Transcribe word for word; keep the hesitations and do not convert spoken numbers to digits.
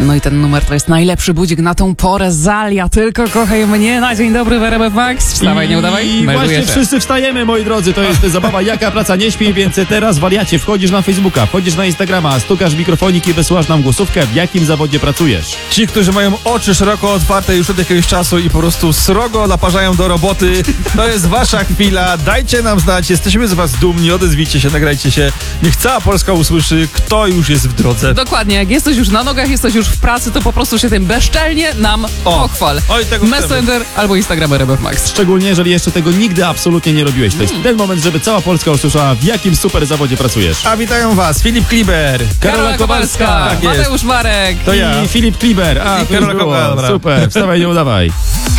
No i ten numer to jest najlepszy budzik na tą porę. Zalia, tylko kochaj mnie na dzień dobry w R M F Max. Wstawaj, nie udawaj. I właśnie wszyscy wstajemy, moi drodzy. To jest zabawa Jaka praca nie śpi, więc teraz wariacie. Wchodzisz na Facebooka, wchodzisz na Instagrama, stukasz mikrofonik i wysyłasz nam głosówkę, w jakim zawodzie pracujesz. Ci, którzy mają oczy szeroko otwarte już od jakiegoś czasu i po prostu srogo naparzają do roboty, to jest wasza chwila. Dajcie nam znać, jesteśmy z was dumni, odezwijcie się, nagrajcie się. Niech cała Polska usłyszy, kto już jest w drodze. Dokładnie, jak jesteś już na nogach, jesteś już w pracy, to po prostu się tym bezczelnie nam O, pochwal. oj, tego Messenger chcemy. albo Instagram R M F Max. Szczególnie, jeżeli jeszcze tego nigdy absolutnie nie robiłeś. To jest ten moment, żeby cała Polska usłyszała, w jakim super zawodzie pracujesz. A witają was Filip Kliber, Karola Kowalska, Tak jest. Mateusz Marek. To ja. I Filip Kliber. A, I to już Karola było. Kowalska. Super, wstawaj, nie udawaj.